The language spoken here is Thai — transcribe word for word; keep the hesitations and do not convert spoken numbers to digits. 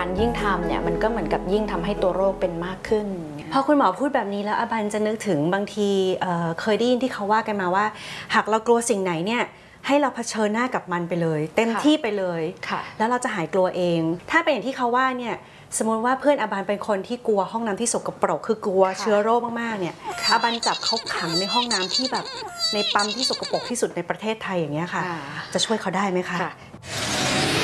ยิ่งทำเนี่ยมันก็เหมือนกับยิ่งทำให้ตัวโรคเป็นมากขึ้นพอคุณหมอพูดแบบนี้แล้วอบันจะนึกถึงบางทีเเคยได้ยินที่เขาว่ากันมาว่าหากเรากลัวสิ่งไหนเนี่ยให้เราเผชิญหน้ากับมันไปเลยเต็มที่ไปเลยแล้วเราจะหายกลัวเองถ้าเป็นอย่างที่เขาว่าเนี่ยสมมติว่าเพื่อนอบันเป็นคนที่กลัวห้องน้ำที่สกปรกคือกลัวเชื้อโรคมากๆเนี่ยอบันจับเขาขังในห้องน้ำที่แบบในปั๊มที่สกปรกที่สุดในประเทศไทยอย่างเงี้ยค่ะจะช่วยเขาได้ไหมคะ